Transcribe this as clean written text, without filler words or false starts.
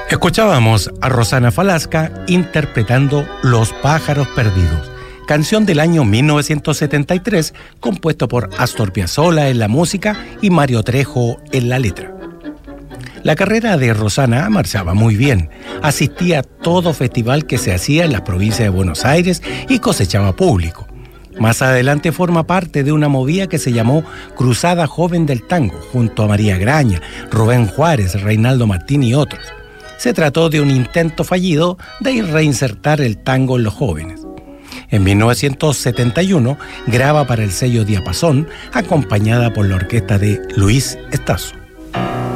Escuchábamos a Rosana Falasca interpretando Los pájaros perdidos, canción del año 1973, compuesto por Astor Piazzolla en la música y Mario Trejo en la letra. La carrera de Rosana marchaba muy bien, asistía a todo festival que se hacía en las provincias de Buenos Aires y cosechaba público. Más adelante forma parte de una movida que se llamó Cruzada Joven del Tango, junto a María Graña, Rubén Juárez, Reinaldo Martín y otros. Se trató de un intento fallido de reinsertar el tango en los jóvenes. En 1971 graba para el sello Diapasón, acompañada por la orquesta de Luis Estazo.